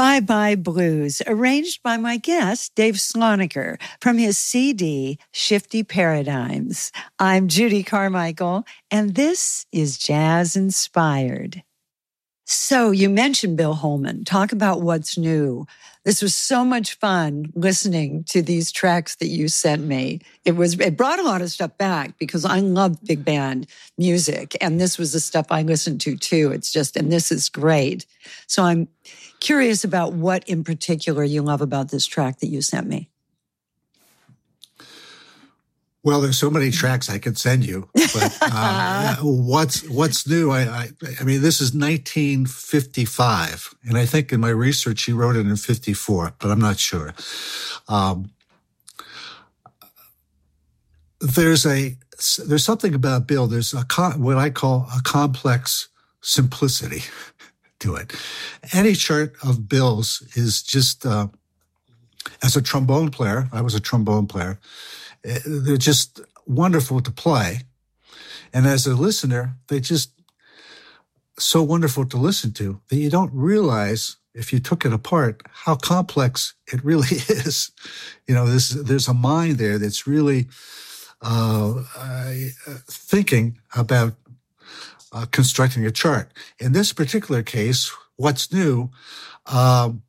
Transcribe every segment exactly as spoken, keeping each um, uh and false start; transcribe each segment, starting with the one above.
Bye-Bye Blues, arranged by my guest, Dave Slonaker, from his C D, Shifty Paradigms. I'm Judy Carmichael, and this is Jazz Inspired. So you mentioned Bill Holman. Talk about what's new. This was so much fun listening to these tracks that you sent me. It was it brought a lot of stuff back because I love big band music, and this was the stuff I listened to too. It's just, and this is great. So I'm curious about what in particular you love about this track that you sent me. Well, there's so many tracks I could send you, but uh, what's what's new? I, I I mean, this is nineteen fifty-five, and I think in my research he wrote it in fifty-four, but I'm not sure. Um, there's a there's something about Bill. There's a what I call a complex simplicity to it. Any chart of Bill's is just uh, as a trombone player. I was a trombone player. They're just wonderful to play. And as a listener, they're just so wonderful to listen to that you don't realize, if you took it apart, how complex it really is. You know, this, there's a mind there that's really uh, uh, thinking about uh, constructing a chart. In this particular case, what's new, um,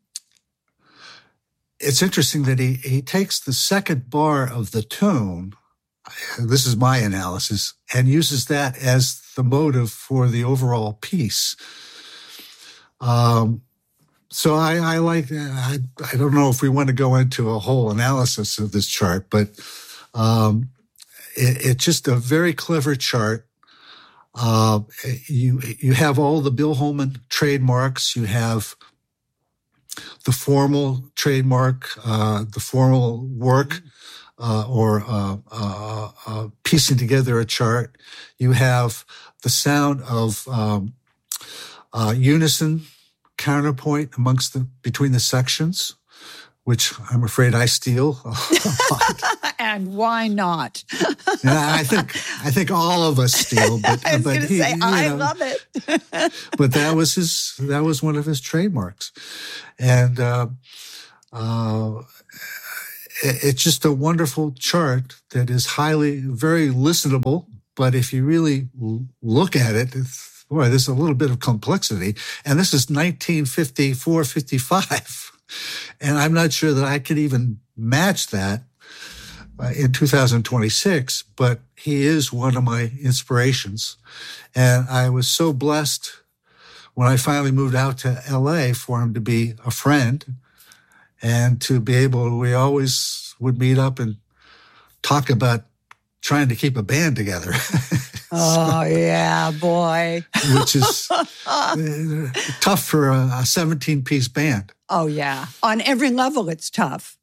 it's interesting that he, he takes the second bar of the tune, this is my analysis, and uses that as the motive for the overall piece. Um, so I, I like, I, I don't know if we want to go into a whole analysis of this chart, but um, it, it's just a very clever chart. Uh, you, you have all the Bill Holman trademarks. You have the formal trademark, uh, the formal work, uh, or uh, uh, uh, piecing together a chart. You have the sound of um, uh, unison, counterpoint amongst the between the sections, which I'm afraid I steal a lot. And why not? Yeah, I think I think all of us steal. But, I was but going to he, say, I know, love it. But that was his. That was one of his trademarks, and uh, uh, it, it's just a wonderful chart that is highly, very listenable. But if you really look at it, it's, boy, there's a little bit of complexity. And this is nineteen fifty-four, fifty-five, and I'm not sure that I could even match that in two thousand twenty-six, but he is one of my inspirations. And I was so blessed when I finally moved out to L A for him to be a friend and to be able, we always would meet up and talk about trying to keep a band together. Oh, yeah, boy. Which is uh, tough for a seventeen-piece band. Oh, yeah. On every level, it's tough.